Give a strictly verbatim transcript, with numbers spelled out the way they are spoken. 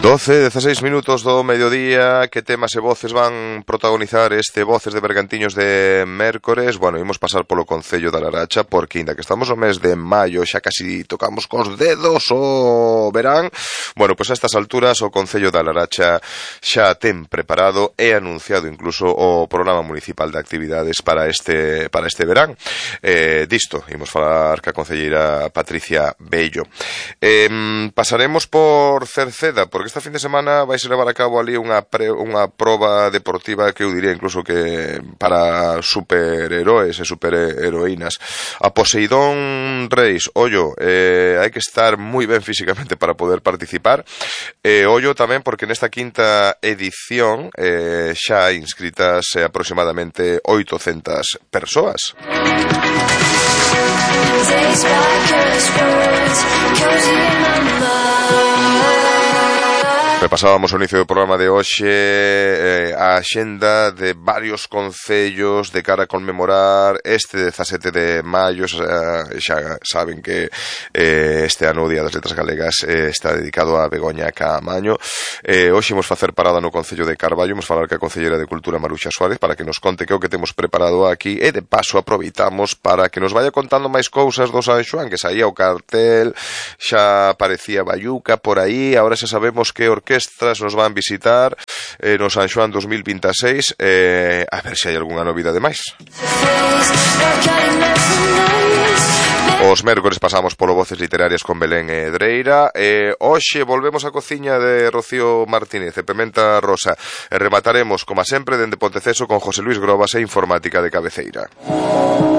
doce, dezaseis minutos do mediodía. Que temas e voces van protagonizar este Voces de Bergantiños de mércores? Bueno, imos pasar polo Concello da Laracha, porque inda que estamos no mes de maio, xa casi tocamos cos dedos o verán. Bueno, pois a estas alturas o Concello da Laracha xa ten preparado e anunciado incluso o programa municipal de actividades para este para este verán. Eh, disto imos falar ca concelleira Patricia Bello. Eh, pasaremos por Cerceda, porque esta fin de semana vais a levar a cabo ali unha, pre, unha proba deportiva que eu diría incluso que para superheroes e superheroínas. A Poseidón Reis, ollo, eh, hai que estar moi ben físicamente para poder participar. Eh, ollo tamén porque nesta quinta edición eh, xa hai inscritas eh, aproximadamente oitocentas persoas. Repasábamos o inicio do programa de hoxe eh, a axenda de varios concellos de cara a conmemorar este dezasete de maio. Xa, xa saben que eh, este ano o Día das Letras Galegas eh, está dedicado a Begoña Caamaño. Eh, hoxe imos facer parada no Concello de Carballo, imos falar ca Concellera de Cultura Maruxa Suárez para que nos conte que o que temos preparado aquí, e de paso aproveitamos para que nos vaya contando máis cousas do San Xoán, que saía o cartel, xa aparecía Bayuca por aí, ahora xa sabemos que orquestas nos van visitar eh, no San Xoán dos mil veintiséis. eh, a ver se hai algunha novidade máis. Os mércores pasamos polo Voces Literarias con Belén e Dreira. E hoxe volvemos á cociña de Rocío Martínez e Pementa Rosa. E remataremos, como sempre, dende Ponteceso con José Luis Grobas e Informática de Cabeceira.